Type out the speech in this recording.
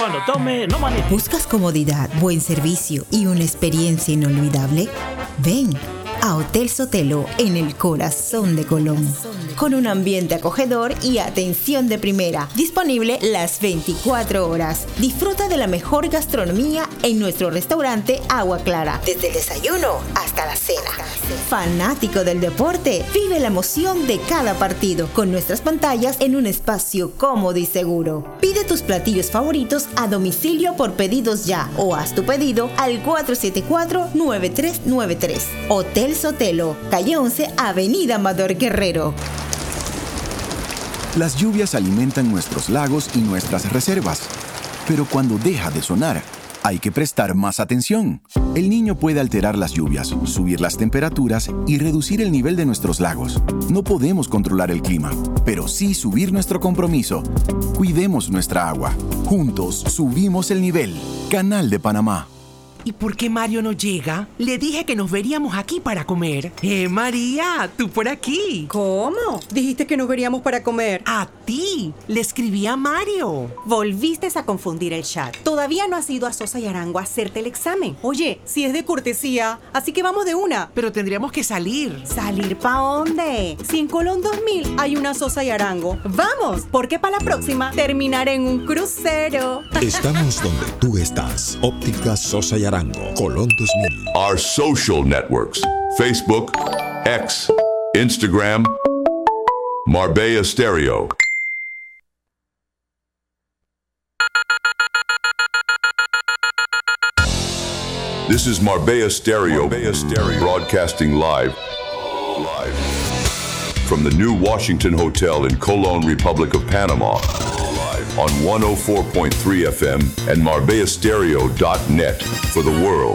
Cuando tome, no maneje. ¿Buscas comodidad, buen servicio y una experiencia inolvidable? Ven a Hotel Sotelo en el corazón de Colón, con un ambiente acogedor y atención de primera, disponible las 24 horas. Disfruta de la mejor gastronomía en nuestro restaurante Agua Clara, desde el desayuno hasta la cena. Fanático del deporte, vive la emoción de cada partido con nuestras pantallas en un espacio cómodo y seguro. Pide tus platillos favoritos a domicilio por pedidos ya o haz tu pedido al 474-9393. Hotel Sotelo, calle 11, Avenida Amador Guerrero. Las lluvias alimentan nuestros lagos y nuestras reservas. Pero cuando deja de sonar, hay que prestar más atención. El Niño puede alterar las lluvias, subir las temperaturas y reducir el nivel de nuestros lagos. No podemos controlar el clima, pero sí subir nuestro compromiso. Cuidemos nuestra agua. Juntos subimos el nivel. Canal de Panamá. ¿Y por qué Mario no llega? Le dije que nos veríamos aquí para comer. María, tú por aquí. ¿Cómo? Dijiste que nos veríamos para comer. A ti. Le escribí a Mario. Volviste a confundir el chat. Todavía no has ido a Sosa y Arango a hacerte el examen. Oye, si es de cortesía, así que vamos de una. Pero tendríamos que salir. ¿Salir pa' dónde? Si en Colón 2000 hay una Sosa y Arango. ¡Vamos! Porque para la próxima terminaré en un crucero. Estamos donde tú estás. Óptica Sosa y Arango, Colón 2000. Our social networks: Facebook, X, Instagram, Marbella Stereo. This is Marbella Stereo, broadcasting live from the new Washington Hotel in Colón, Republic of Panama, on 104.3 FM and MarbellaStereo.net for the world.